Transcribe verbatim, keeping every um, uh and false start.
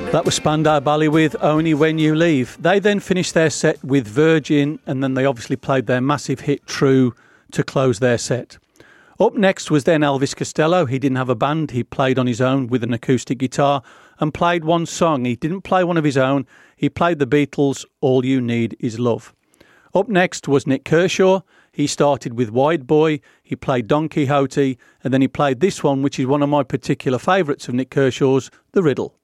That was Spandau Ballet with Only When You Leave. They then finished their set with Virgin, and then they obviously played their massive hit True to close their set. Up next was then Elvis Costello. He didn't have a band. He played on his own with an acoustic guitar and played one song. He didn't play one of his own. He played the Beatles' All You Need Is Love. Up next was Nik Kershaw. He started with Wide Boy, he played Don Quixote, and then he played this one, which is one of my particular favourites of Nik Kershaw's, The Riddle.